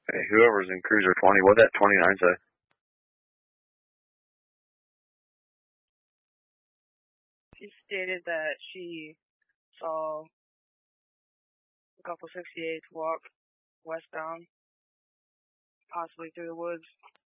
Hey, whoever's in Cruiser 20, what that 29 say? She stated that she saw a couple 68s walk westbound, possibly through the woods.